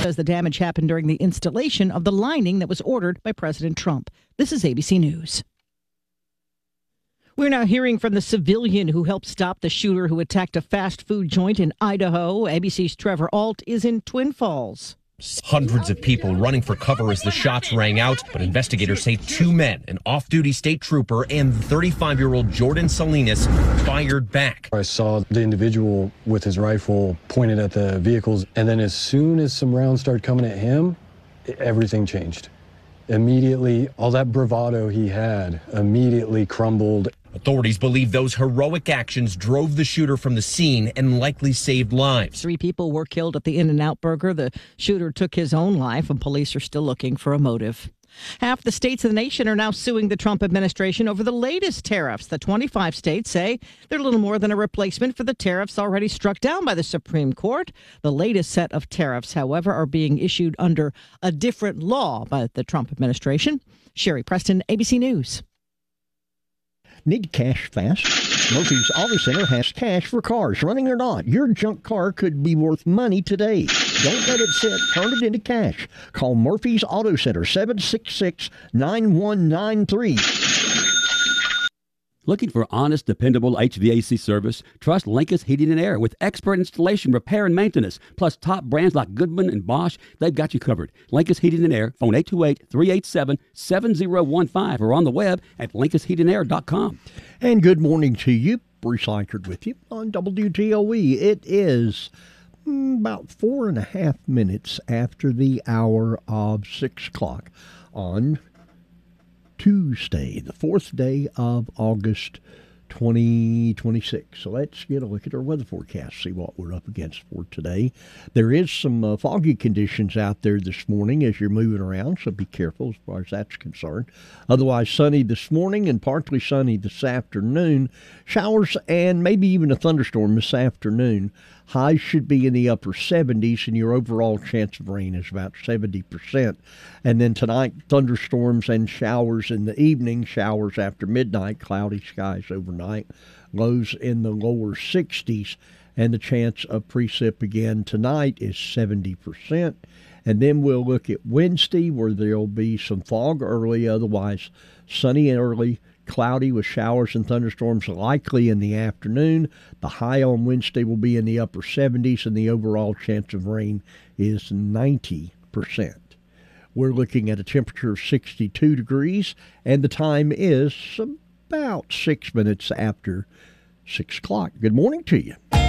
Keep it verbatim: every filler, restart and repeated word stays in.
Says the damage happened during the installation of the lining that was ordered by President Trump. This is A B C News. We're now hearing from the civilian who helped stop the shooter who attacked a fast food joint in Idaho. A B C's Trevor Ault is in Twin Falls. Hundreds of people running for cover as the shots rang out, but investigators say two men, an off-duty state trooper and thirty-five-year-old Jordan Salinas, fired back. I saw the individual with his rifle pointed at the vehicles, and then as soon as some rounds started coming at him, everything changed. Immediately, all that bravado he had immediately crumbled. Authorities believe those heroic actions drove the shooter from the scene and likely saved lives. Three people were killed at the In-N-Out Burger. The shooter took his own life, and police are still looking for a motive. Half the states of the nation are now suing the Trump administration over the latest tariffs. The twenty-five states say they're little more than a replacement for the tariffs already struck down by the Supreme Court. The latest set of tariffs, however, are being issued under a different law by the Trump administration. Sherry Preston, A B C News. Need cash fast? Murphy's Auto Center has cash for cars, running or not. Your junk car could be worth money today. Don't let it sit. Turn it into cash. Call Murphy's Auto Center, seven six six, nine one nine three. Looking for honest, dependable H V A C service? Trust Linkus Heating and Air with expert installation, repair, and maintenance. Plus top brands like Goodman and Bosch, they've got you covered. Linkus Heating and Air, phone eight two eight, three eight seven, seven zero one five or on the web at linkus heating air dot com. And good morning to you. Bruce Eichert with you on W T O E. It is mm, about four and a half minutes after the hour of six o'clock on Tuesday, the fourth day of August twenty twenty-six. So let's get a look at our weather forecast, see what we're up against for today. There is some uh, foggy conditions out there this morning as you're moving around, so be careful as far as that's concerned. Otherwise, sunny this morning and partly sunny this afternoon. Showers and maybe even a thunderstorm this afternoon. Highs should be in the upper seventies, and your overall chance of rain is about seventy percent. And then tonight, thunderstorms and showers in the evening, showers after midnight, cloudy skies overnight, lows in the lower sixties, and the chance of precip again tonight is seventy percent. And then we'll look at Wednesday, where there'll be some fog early, otherwise sunny and early, cloudy with showers and thunderstorms likely in the afternoon. The high on Wednesday will be in the upper seventies, and the overall chance of rain is ninety percent. We're looking at a temperature of sixty-two degrees, and the time is about six minutes after six o'clock. Good morning to you.